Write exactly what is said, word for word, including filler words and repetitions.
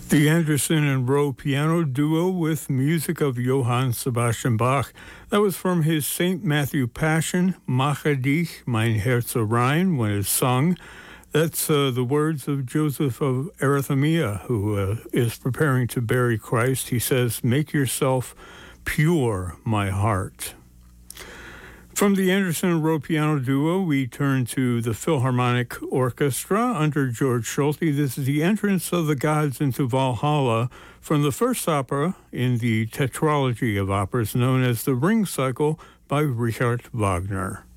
The Anderson and Rowe piano duo with music of Johann Sebastian Bach. That was from his Saint Matthew Passion, Mache dich, mein Herz rein, when it's sung. That's uh, the words of Joseph of Arimathea, who uh, is preparing to bury Christ. He says, "Make yourself pure, my heart." From the Anderson and Rowe piano duo, we turn to the Philharmonic Orchestra under George Solti. This is the entrance of the gods into Valhalla from the first opera in the tetralogy of operas known as the Ring Cycle by Richard Wagner.